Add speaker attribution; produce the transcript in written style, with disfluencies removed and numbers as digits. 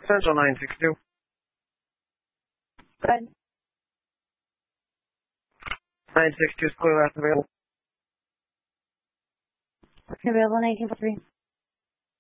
Speaker 1: Central 962.
Speaker 2: Good.
Speaker 1: 962 is clear, last available.
Speaker 2: Available 1943.